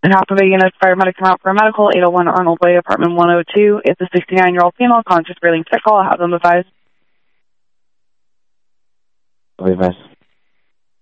Half of a unit paramedic come out for a medical, 801 Arnold Way, apartment 102. It's a 69-year-old female, conscious breathing sick call. I have them advised. Advised.